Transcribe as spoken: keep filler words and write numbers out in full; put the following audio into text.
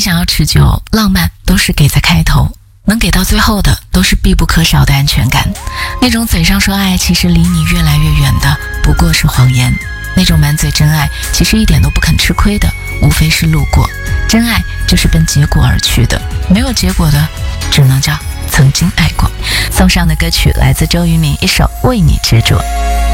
想要持久，浪漫都是给在开头，能给到最后的都是必不可少的安全感。那种嘴上说爱，其实离你越来越远的不过是谎言。那种满嘴真爱，其实一点都不肯吃亏的，无非是路过。真爱就是奔结果而去的，没有结果的，只能叫曾经爱过。送上的歌曲来自周渝民一首《为你执着》。